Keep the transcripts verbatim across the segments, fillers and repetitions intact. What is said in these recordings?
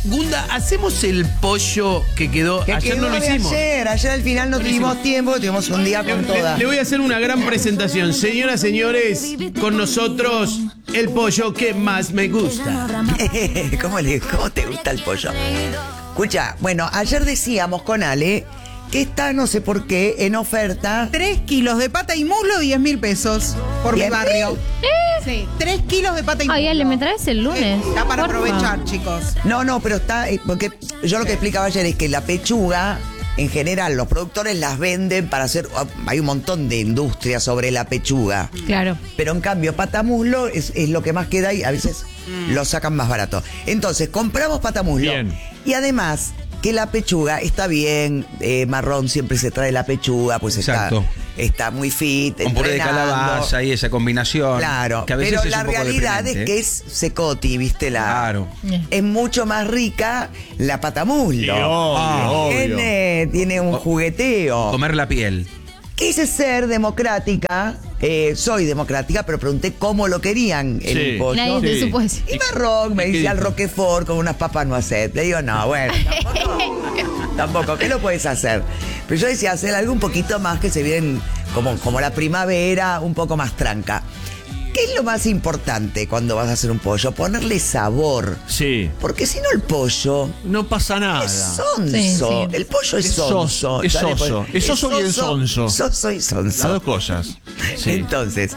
Gunda, hacemos el pollo que quedó. Que ayer quedó no lo de hicimos. Ayer, ayer al final no Buenísimo. tuvimos tiempo, tuvimos un día con Le, todas. le voy a hacer una gran presentación. Señoras, señores, con nosotros el pollo que más me gusta. ¿Cómo, le, ¿Cómo te gusta el pollo? Escucha, bueno, ayer decíamos con Ale que está, no sé por qué, en oferta. Tres kilos de pata y muslo, diez mil pesos por mi ¿Diez mil? barrio. Sí, tres kilos de pata y muslo. Ay, Ale, ¿me traes el lunes? Sí, está para Porfa. aprovechar, chicos. No, no, pero está, eh, porque yo lo que explicaba ayer es que la pechuga, en general, los productores las venden para hacer, hay un montón de industria sobre la pechuga. Claro. Pero en cambio, patamuslo es, es lo que más queda y a veces mm. lo sacan más barato. Entonces, compramos patamuslo. Bien. Y además, que la pechuga está bien, eh, marrón siempre se trae la pechuga, pues Exacto. está, está muy fit, Con puré de entrenando. calabaza y esa combinación. Claro, que a veces pero es la un poco realidad deprimente, es que es secoti, ¿viste? La, Claro. Es mucho más rica la patamuslo. Sí, obvio, Ah, obvio. Tiene, tiene un O- jugueteo. Comer la piel. Quise ser democrática, eh, soy democrática, pero pregunté cómo lo querían el Sí. pollo. Nadie te Sí. supo decir. Y Marroc me ¿Y qué decía el dijo? Roquefort con unas papas noisette. Le digo, no, bueno, tampoco, tampoco, ¿qué lo puedes hacer? Pero yo decía, hacer algo un poquito más que se vienen como, como la primavera, un poco más tranca. ¿Qué es lo más importante cuando vas a hacer un pollo? Ponerle sabor. Sí. Porque si no el pollo No pasa nada. es sonso. Sí, sí. El pollo es, Es sos- sonso. es Ya le soso. pones- Es soso y es sonso. Soso y Las sonso. dos cosas. Sí. Entonces,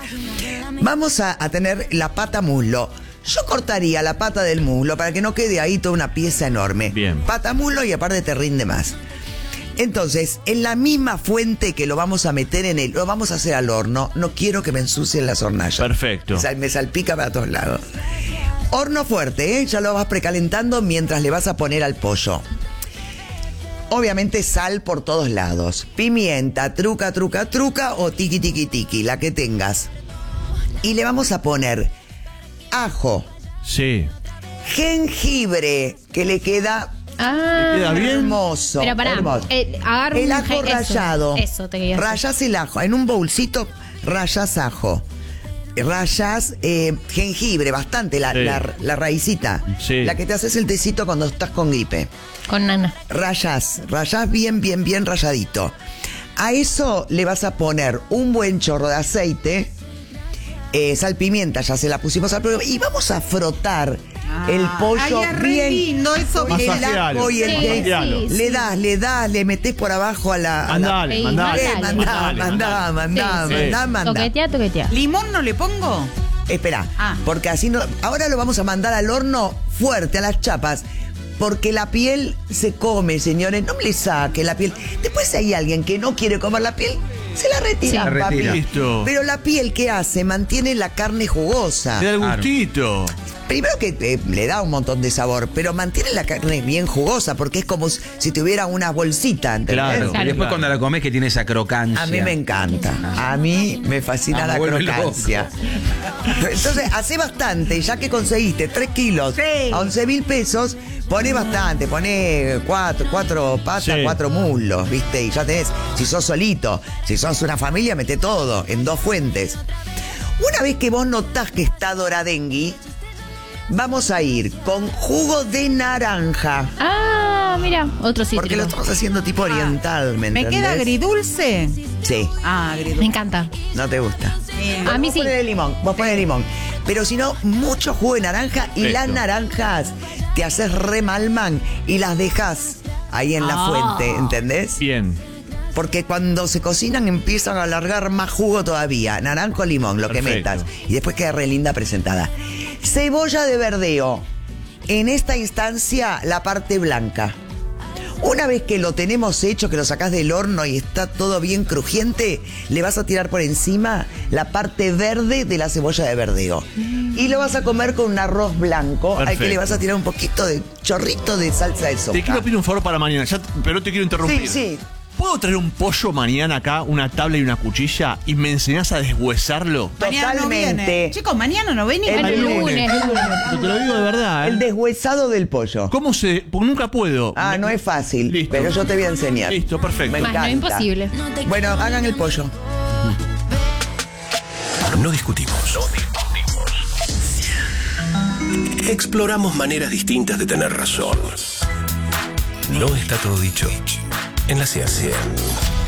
vamos a, a tener la pata muslo. Yo cortaría la pata del muslo para que no quede ahí toda una pieza enorme. Bien. Pata muslo y aparte te rinde más. Entonces, en la misma fuente que lo vamos a meter en el... Lo vamos a hacer al horno. No quiero que me ensucien las hornallas. Perfecto. Me, sal- me salpica para todos lados. Horno fuerte, ¿eh? Ya lo vas precalentando mientras le vas a poner al pollo. Obviamente sal por todos lados. Pimienta, truca, truca, truca o tiki, tiki, tiki, la que tengas. Y le vamos a poner ajo, Sí. jengibre, que le queda Ah. ¿Queda bien? hermoso. Pero pará, hermoso. eh, agarro el un ajo gen- eso, rallado. eso te quería decir. Rayás el ajo. En un bolsito rayás ajo. Rayás eh, jengibre, bastante, la, Sí. la, la raicita. Sí. La que te haces el tecito cuando estás con gripe. Con nana. Rayás, rayás bien, bien, bien rayadito. A eso le vas a poner un buen chorro de aceite, eh, sal, pimienta, ya se la pusimos al prueba, y vamos a frotar el pollo Ay, es re bien lindo eso. con el Masajealo, ajo y el Sí, queso. masajealo. sí, Le sí. das, le das, le metés por abajo a la... a la- Mandale, Sí, mandale. Eh, mandale. mandá, Mandale, mandá, mandá, Sí, sí. mandá, mandá. Toquetea, toquetea. ¿Limón no le pongo? Espera, Ah. porque así no... Ahora lo vamos a mandar al horno fuerte, a las chapas, porque la piel se come, señores. No me le saque la piel. Después si hay alguien que no quiere comer la piel, se la retira, Sí. La papi. retira. Listo. Pero la piel, ¿qué hace? Mantiene la carne jugosa. Te da el Claro. gustito. Primero que eh, le da un montón de sabor, pero mantiene la carne bien jugosa, porque es como si tuviera una bolsita, ¿entendés? Claro. Y después Claro. cuando la comes que tiene esa crocancia. A mí me encanta. A mí me fascina Ah, la me vuelve crocancia. Entonces, hace bastante, ya que conseguiste tres kilos Sí. a once mil pesos, poné bastante, poné cuatro, cuatro patas, Sí. cuatro muslos, ¿viste? Y ya tenés, si sos solito, si sos una familia, mete todo en dos fuentes. Una vez que vos notás que está doradengui, vamos a ir con jugo de naranja. Ah, mira, otro cítrico. Porque lo estamos haciendo tipo oriental, ¿me ¿Me entendés? queda agridulce? Sí. Ah, Me agridulce. encanta. ¿No te gusta? Bien. A mí Vos sí. ponele limón, vos ponele limón. Pero si no, mucho jugo de naranja y Perfecto. las naranjas te haces re malman y las dejas ahí en la Ah. fuente, ¿entendés? Bien. Porque cuando se cocinan empiezan a alargar más jugo todavía. Naranjo, limón, lo que Perfecto. metas. Y después queda re linda presentada. Cebolla de verdeo. En esta instancia, la parte blanca. Una vez que lo tenemos hecho, que lo sacás del horno y está todo bien crujiente, le vas a tirar por encima la parte verde de la cebolla de verdeo. Y lo vas a comer con un arroz blanco, al que Perfecto. le vas a tirar un poquito de chorrito de salsa de soja. Te quiero pedir un favor para mañana, ya, pero te quiero interrumpir. Sí, sí. ¿Puedo traer un pollo mañana acá, una tabla y una cuchilla, y me enseñás a deshuesarlo? Mañana no Totalmente. viene. Chicos, mañana no ven ni El con El lunes. lunes. Pero te lo digo de verdad, ¿eh? El deshuesado del pollo. ¿Cómo se...? Porque nunca puedo. Ah, no es fácil, Listo. pero yo te voy a enseñar. Listo, perfecto. Me Más no encanta. imposible. Bueno, hagan el pollo. No discutimos. No discutimos. exploramos maneras distintas de tener razón. No está todo dicho en la ciencia.